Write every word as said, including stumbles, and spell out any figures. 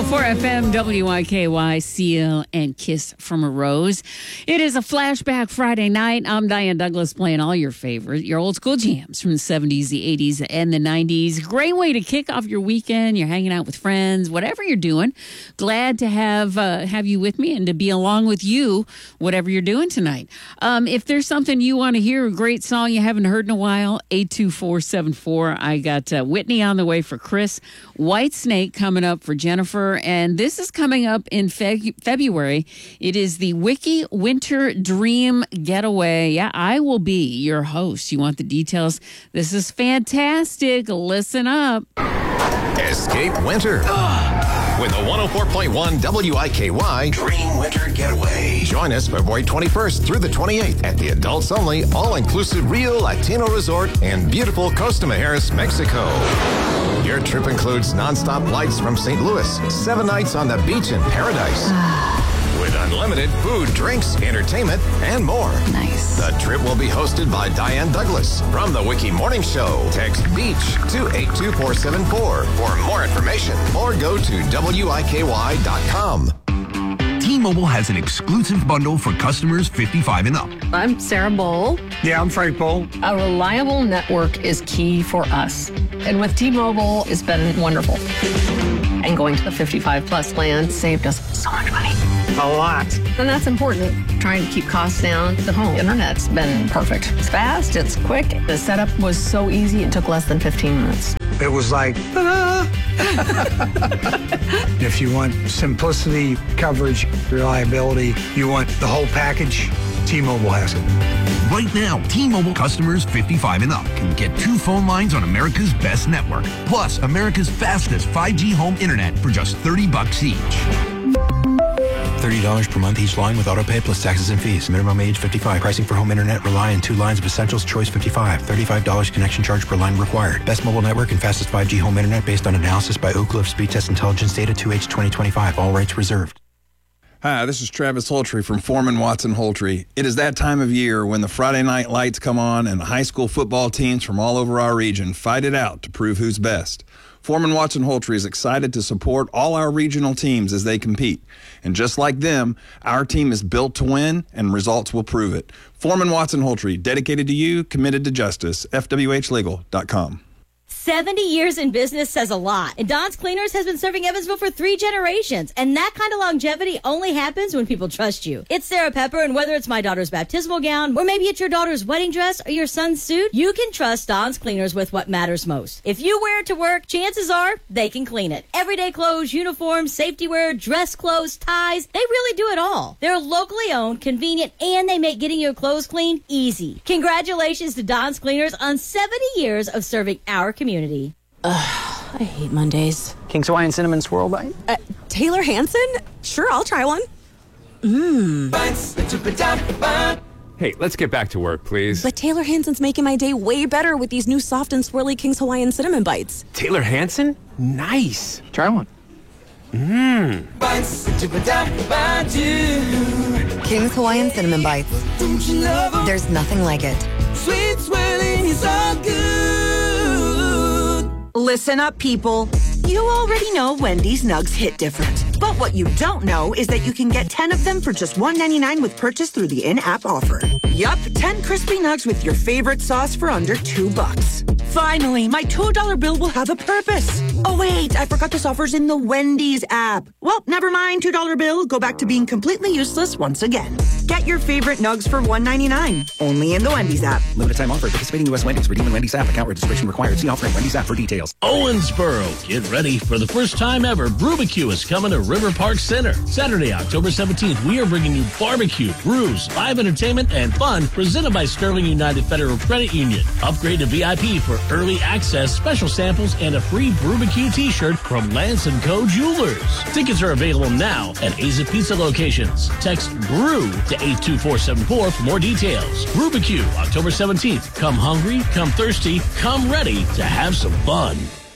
four F M, W I K Y, Seal, and Kiss from a Rose. It is a flashback Friday night. I'm Diane Douglas playing all your favorite, your old school jams from the seventies, the eighties, and the nineties. Great way to kick off your weekend. You're hanging out with friends, whatever you're doing. Glad to have uh, have you with me and to be along with you, whatever you're doing tonight. Um, if there's something you want to hear, a great song you haven't heard in a while, eight two four seven four. I got uh, Whitney on the way for Chris, White Snake coming up for Jennifer, and this is coming up in Fe- February. It is the Wiki Winter Dream Getaway. Yeah, I will be your host. You want the details? This is fantastic. Listen up. Escape winter with the one oh four point one W I K Y Dream Winter Getaway. Join us February twenty-first through the twenty-eighth at the adults only all-inclusive Rio Latino Resort in beautiful Costa Mujeres, Mexico. Your trip includes nonstop flights from Saint Louis, seven nights on the beach in paradise. With unlimited food, drinks, entertainment, and more. Nice. The trip will be hosted by Diane Douglas from the Wiki Morning Show. Text BEACH to eight two four seven four for more information or go to W I K Y dot com. T-Mobile has an exclusive bundle for customers fifty-five and up. I'm Sarah Bowl. Yeah, I'm Frank Bowl. A reliable network is key for us. And with T-Mobile, it's been wonderful. And going to the fifty-five plus plan saved us so much money. A lot. And that's important. Trying to keep costs down. The home internet's been perfect. It's fast, it's quick. The setup was so easy, it took less than fifteen minutes. It was like, ta-da! If you want simplicity, coverage, reliability, you want the whole package, T-Mobile has it. Right now, T-Mobile customers fifty-five and up can get two phone lines on America's best network, plus America's fastest five G home internet for just thirty bucks each. thirty dollars per month each line with autopay plus taxes and fees. Minimum age fifty-five. Pricing for home internet rely on two lines of Essentials Choice fifty-five. thirty-five dollars connection charge per line required. Best mobile network and fastest five G home internet based on analysis by Oak Cliff Speed Test Intelligence Data two H twenty twenty-five. All rights reserved. Hi, this is Travis Holtry from Foreman Watson Holtry. It is that time of year when the Friday night lights come on and high school football teams from all over our region fight it out to prove who's best. Foreman Watson Holtry is excited to support all our regional teams as they compete. And just like them, our team is built to win, and results will prove it. Foreman Watson Holtry, dedicated to you, committed to justice. F W H legal dot com. seventy years in business says a lot, and Don's Cleaners has been serving Evansville for three generations, and that kind of longevity only happens when people trust you. It's Sarah Pepper, and whether it's my daughter's baptismal gown, or maybe it's your daughter's wedding dress, or your son's suit, you can trust Don's Cleaners with what matters most. If you wear it to work, chances are they can clean it. Everyday clothes, uniforms, safety wear, dress clothes, ties, they really do it all. They're locally owned, convenient, and they make getting your clothes clean easy. Congratulations to Don's Cleaners on seventy years of serving our community. Ugh, I hate Mondays. King's Hawaiian Cinnamon Swirl Bite? Uh, Taylor Hanson? Sure, I'll try one. Mmm. Hey, let's get back to work, please. But Taylor Hanson's making my day way better with these new soft and swirly King's Hawaiian Cinnamon Bites. Taylor Hanson? Nice. Try one. Mmm. King's Hawaiian Cinnamon Bites. There's nothing like it. Sweet swirling is all good. Listen up, people. You already know Wendy's Nugs hit different. But what you don't know is that you can get ten of them for just one ninety-nine with purchase through the in-app offer. Yup, ten crispy nugs with your favorite sauce for under two bucks. Finally, my two dollar bill will have a purpose. Oh wait, I forgot this offer's in the Wendy's app. Well, never mind, two dollar bill. Go back to being completely useless once again. Get your favorite nugs for one ninety-nine. Only in the Wendy's app. Limited time offer. Participating U S Wendy's. Redeem in Wendy's app. Account registration required. See offer at Wendy's app for details. Owensboro. Get ready for the first time ever. Brubacue is coming to River Park Center. Saturday, October seventeenth, we are bringing you barbecue, brews, live entertainment, and fun presented by Sterling United Federal Credit Union. Upgrade to V I P for early access, special samples, and a free Brubacue t-shirt from Lance and Co. Jewelers. Tickets are available now at Aza Pizza locations. Text BREW to eight two four seven four for more details. Brubacue, October seventeenth. Come hungry, come thirsty, come ready to have some fun.